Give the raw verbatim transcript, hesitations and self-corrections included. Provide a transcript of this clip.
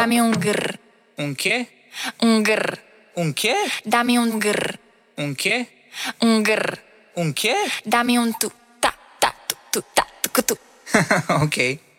Dammi un grr. Un che? Un grr. Un che? Dammi un grr. Un che? Un grr. Un che? Dammi un tu. Ta ta tu tu ta tu tu. Ok.